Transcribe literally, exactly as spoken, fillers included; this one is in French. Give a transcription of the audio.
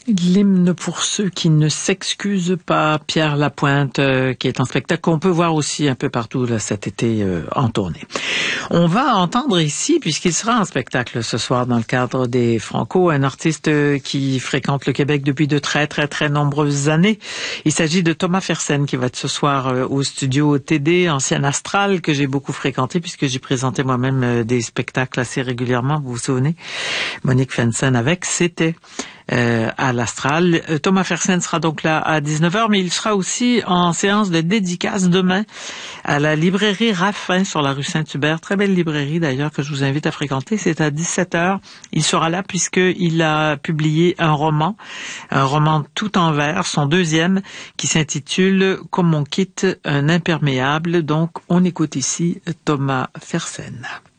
L'hymne pour ceux qui ne s'excusent pas, Pierre Lapointe, euh, qui est en spectacle, qu'on peut voir aussi un peu partout là, cet été euh, en tournée. On va entendre ici, puisqu'il sera en spectacle ce soir dans le cadre des Franco, un artiste qui fréquente le Québec depuis de très très très nombreuses années. Il s'agit de Thomas Fersen qui va être ce soir euh, au studio T D, ancien Astral, que j'ai beaucoup fréquenté puisque j'ai présenté moi-même euh, des spectacles assez régulièrement, vous vous souvenez? Monique Fensen avec, c'était... Euh, à l'Astral. Euh, Thomas Fersen sera donc là à dix-neuf heures, mais il sera aussi en séance de dédicace demain à la librairie Raffin sur la rue Saint-Hubert. Très belle librairie d'ailleurs que je vous invite à fréquenter. C'est à dix-sept heures. Il sera là puisqu'il a publié un roman, un roman tout en vers, son deuxième, qui s'intitule « Comme on quitte un imperméable ». Donc on écoute ici Thomas Fersen.